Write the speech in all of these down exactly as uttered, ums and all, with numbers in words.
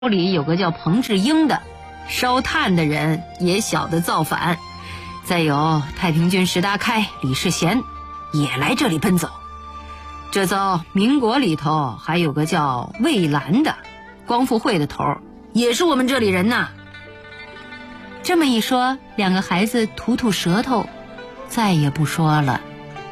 里有个叫彭志英的，烧炭的人也晓得造反。再有太平军石达开、李世贤也来这里奔走。这遭民国里头还有个叫魏兰的，光复会的头，也是我们这里人呐。这么一说，两个孩子吐吐舌头，再也不说了。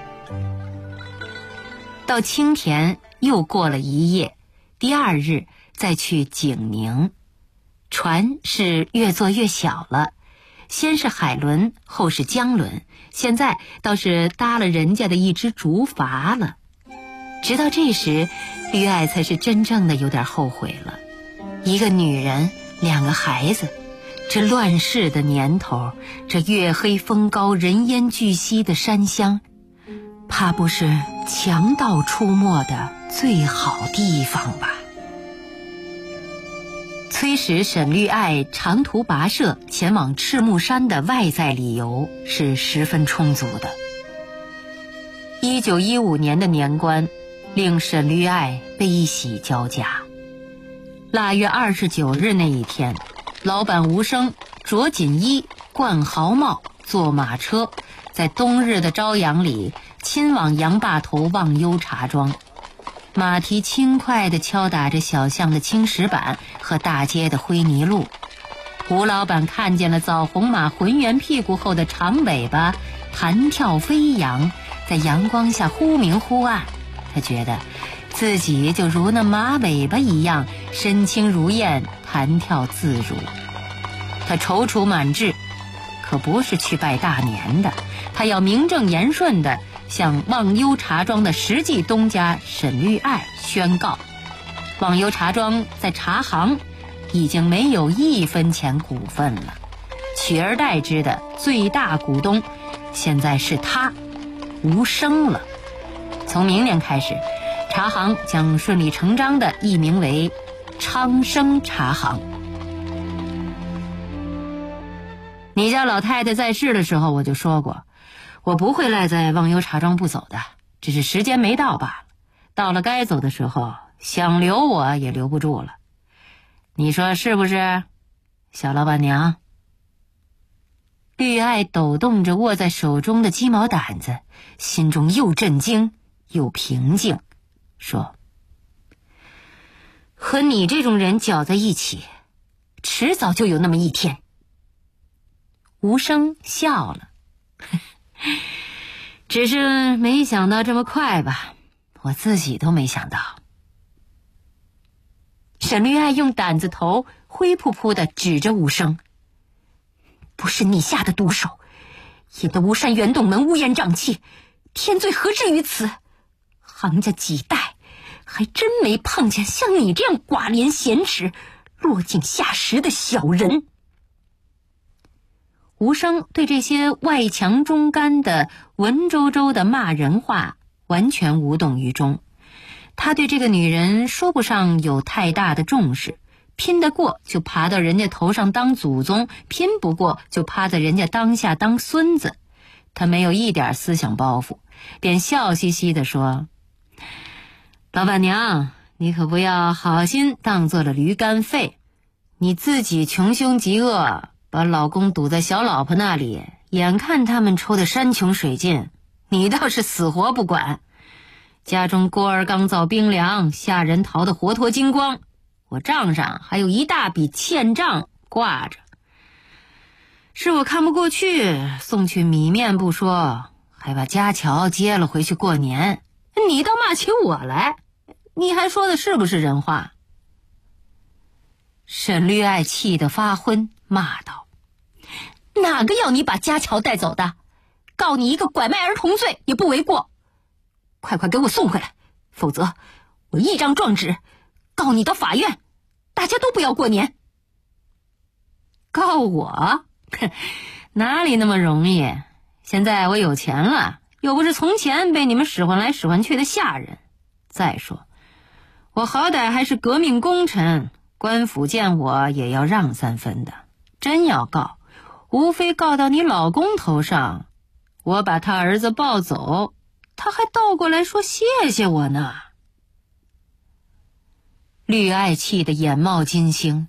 到青田又过了一夜，第二日再去景宁。船是越做越小了，先是海轮，后是江轮，现在倒是搭了人家的一只竹筏了。直到这时，绿爱才是真正的有点后悔了。一个女人，两个孩子，这乱世的年头，这月黑风高人烟俱息的山乡，怕不是强盗出没的最好地方吧。催使沈绿爱长途跋涉前往赤木山的外在理由是十分充足的。一九一五年的年关令沈绿爱悲喜交加。腊月二十九日那一天，老板吴生着锦衣冠毫帽，坐马车，在冬日的朝阳里亲往杨坝头忘忧茶庄。马蹄轻快地敲打着小巷的青石板和大街的灰泥路。吴老板看见了枣红马浑圆屁股后的长尾巴弹跳飞扬，在阳光下忽明忽暗，他觉得自己就如那马尾巴一样身轻如燕，弹跳自如。他踌躇满志，可不是去拜大年的，他要名正言顺地向忘忧茶庄的实际东家沈绿爱宣告，忘忧茶庄在茶行已经没有一分钱股份了，取而代之的最大股东现在是他吴生了。从明年开始，茶行将顺理成章地易名为昌生茶行。你家老太太在世的时候我就说过，我不会赖在忘忧茶庄不走的，只是时间没到罢了。到了该走的时候，想留我也留不住了。你说是不是，小老板娘？绿爱抖动着握在手中的鸡毛掸子，心中又震惊又平静，说：和你这种人搅在一起，迟早就有那么一天。吴生笑了，只是没想到这么快吧，我自己都没想到。沈绿爱用掸子头灰扑扑地指着吴生：不是你下的毒手，引得吴山袁洞门乌烟瘴气，天罪何至于此？行家几代还真没碰见像你这样寡廉鲜耻、落井下石的小人。吴生对这些外强中干的文绉绉的骂人话完全无动于衷。他对这个女人说不上有太大的重视，拼得过就爬到人家头上当祖宗，拼不过就趴在人家当下当孙子。他没有一点思想包袱，便笑嘻嘻地说：老板娘，你可不要好心当做了驴肝肺，你自己穷凶极恶，把老公堵在小老婆那里，眼看他们抽得山穷水尽，你倒是死活不管。家中锅儿刚造冰凉，下人逃得活脱精光，我账上还有一大笔欠账挂着。是我看不过去，送去米面不说，还把家乔接了回去过年，你倒骂起我来，你还说的是不是人话？沈绿爱气得发昏，骂道：哪个要你把家乔带走的？告你一个拐卖儿童罪也不为过，快快给我送回来，否则我一张状纸告你到法院，大家都不要过年。告我？哪里那么容易？现在我有钱了，又不是从前被你们使唤来使唤去的下人。再说我好歹还是革命功臣，官府见我也要让三分的。真要告，无非告到你老公头上，我把他儿子抱走，他还倒过来说谢谢我呢。 绿爱气得眼冒金星，